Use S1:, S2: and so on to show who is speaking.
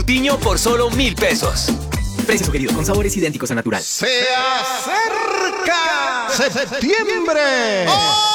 S1: piño por solo 1,000 pesos. Precio sugerido con sabores idénticos a natural.
S2: Se acerca septiembre. ¡Oh!